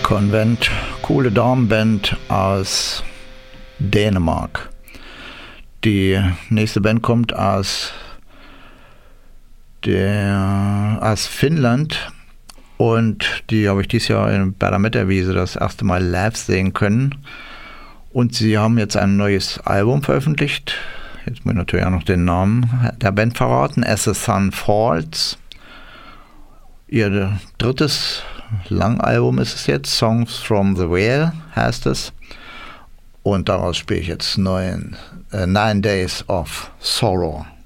Konvent, coole Damenband aus Dänemark. Die nächste Band kommt aus Finnland und die habe ich dieses Jahr bei der Metterwiese das erste Mal live sehen können. Und sie haben jetzt ein neues Album veröffentlicht. Jetzt muss ich natürlich auch noch den Namen der Band verraten. As the Sun Falls. Ihr drittes Langalbum ist es jetzt. Songs from the Whale heißt es. Und daraus spiele ich jetzt 9 Days of Sorrow.